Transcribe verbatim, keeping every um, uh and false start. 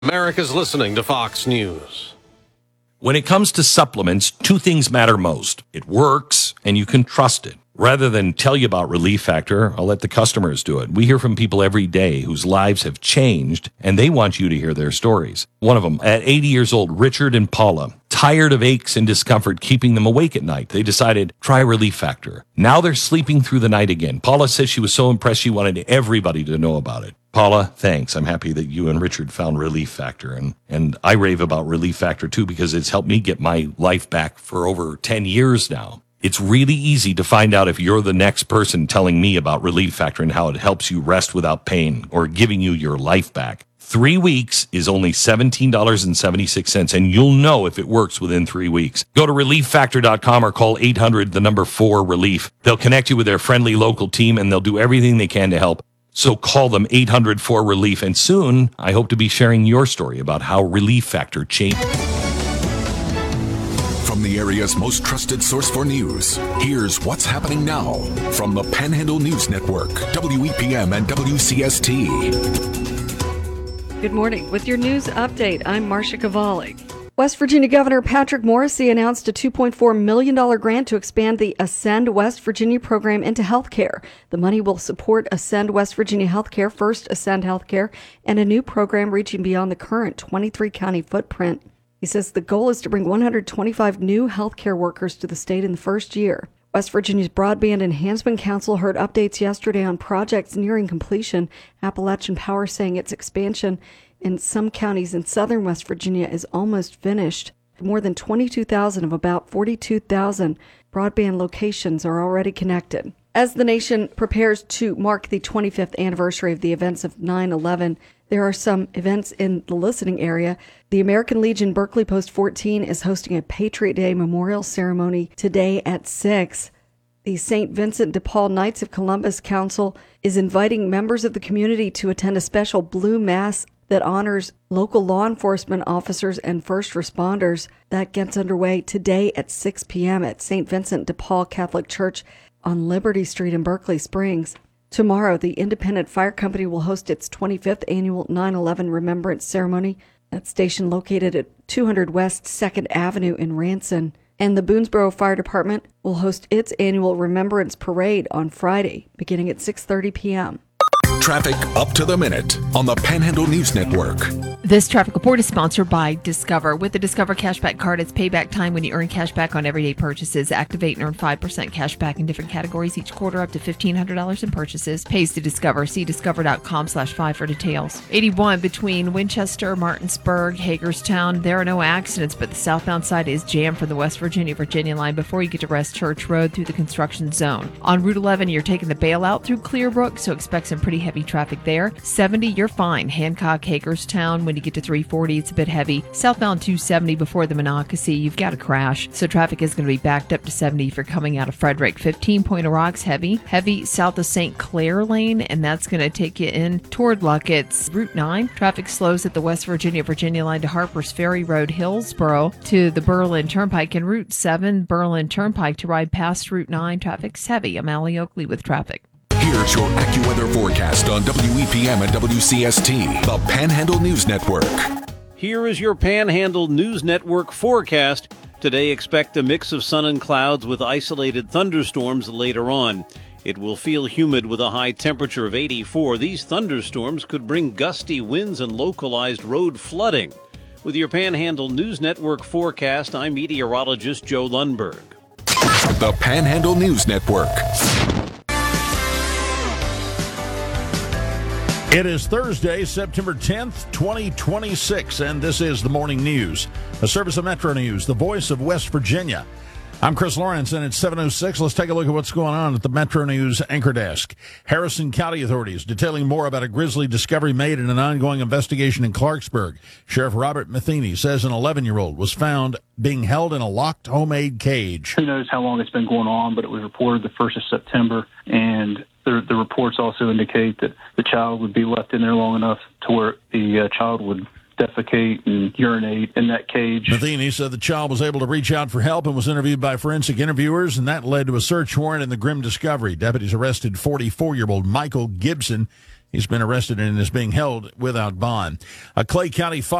America's listening to Fox News. When it comes to supplements, two things matter most. It works, and you can trust it. Rather than tell you about Relief Factor, I'll let the customers do it. We hear from people every day whose lives have changed, and they want you to hear their stories. One of them, at eighty years old, Richard and Paula, tired of aches and discomfort keeping them awake at night. They decided, try Relief Factor. Now they're sleeping through the night again. Paula says she was so impressed she wanted everybody to know about it. Paula, thanks. I'm happy that you and Richard found Relief Factor. And, and I rave about Relief Factor, too, because it's helped me get my life back for over ten years now. It's really easy to find out if you're the next person telling me about Relief Factor and how it helps you rest without pain or giving you your life back. Three weeks is only seventeen dollars and seventy-six cents, and you'll know if it works within three weeks. Go to relief factor dot com or call eight hundred, the number four, relief. They'll connect you with their friendly local team, and they'll do everything they can to help. So call them eight hundred four relief, and soon I hope to be sharing your story about how Relief Factor changed. From the area's most trusted source for news, here's what's happening now from the Panhandle News Network, W E P M and W C S T. Good morning. With your news update, I'm Marcia Cavalli. West Virginia Governor Patrick Morrisey announced a two point four million dollars grant to expand the Ascend West Virginia program into healthcare. The money will support Ascend West Virginia Healthcare, First Ascend Healthcare, and a new program reaching beyond the current twenty-three county footprint. He says the goal is to bring one hundred twenty-five new healthcare workers to the state in the first year. West Virginia's Broadband Enhancement Council heard updates yesterday on projects nearing completion. Appalachian Power saying its expansion in some counties in southern West Virginia is almost finished. More than twenty-two thousand of about forty-two thousand broadband locations are already connected. As the nation prepares to mark the twenty-fifth anniversary of the events of nine eleven, there are some events in the listening area. The American Legion Berkeley Post fourteen is hosting a Patriot Day memorial ceremony today at six. The Saint Vincent de Paul Knights of Columbus Council is inviting members of the community to attend a special Blue Mass that honors local law enforcement officers and first responders. That gets underway today at six p.m. at Saint Vincent de Paul Catholic Church on Liberty Street in Berkeley Springs. Tomorrow, the Independent Fire Company will host its twenty-fifth annual nine eleven Remembrance Ceremony. That station located at two hundred West second Avenue in Ranson. And the Boonesboro Fire Department will host its annual Remembrance Parade on Friday, beginning at six thirty p.m. Traffic up to the minute on the Panhandle News Network. This traffic report is sponsored by Discover. With the Discover Cashback Card, it's payback time when you earn cash back on everyday purchases. Activate and earn five percent cash back in different categories each quarter up to fifteen hundred dollars in purchases. Pays to Discover. See discover.com slash five for details. eighty-one between Winchester, Martinsburg, Hagerstown. There are no accidents, but the southbound side is jammed from the West Virginia-Virginia line before you get to West Church Road through the construction zone. On Route eleven, you're taking the bailout through Clearbrook, so expect some pretty heavy traffic there. seventy, you're fine. Hancock, Hagerstown. When you get to three forty, it's a bit heavy. Southbound two seventy before the Monocacy, you've got a crash, so traffic is going to be backed up to seventy if you're coming out of Frederick. fifteen, Point of Rocks, heavy. Heavy south of Saint Clair Lane, and that's going to take you in toward Luckett's. Route nine, traffic slows at the West Virginia-Virginia line to Harpers Ferry Road, Hillsboro to the Berlin Turnpike, and Route seven, Berlin Turnpike to ride past Route nine. Traffic's heavy. I'm Allie Oakley with traffic. Here's your AccuWeather forecast on W E P M and W C S T, the Panhandle News Network. Here is your Panhandle News Network forecast. Today, expect a mix of sun and clouds with isolated thunderstorms later on. It will feel humid with a high temperature of eighty-four. These thunderstorms could bring gusty winds and localized road flooding. With your Panhandle News Network forecast, I'm meteorologist Joe Lundberg. The Panhandle News Network. It is Thursday, September tenth, twenty twenty-six, and this is the Morning News, a service of Metro News, the voice of West Virginia. I'm Chris Lawrence, and it's seven oh six. Let's take a look at what's going on at the Metro News anchor desk. Harrison County authorities detailing more about a grisly discovery made in an ongoing investigation in Clarksburg. Sheriff Robert Matheny says an eleven-year-old was found being held in a locked homemade cage. Who knows how long it's been going on, but it was reported the first of September, and the, the reports also indicate that the child would be left in there long enough to where the uh, child would defecate and urinate in that cage. Matheny said the child was able to reach out for help and was interviewed by forensic interviewers, and that led to a search warrant and the grim discovery. Deputies arrested forty-four-year-old Michael Gibson. He's been arrested and is being held without bond. A Clay County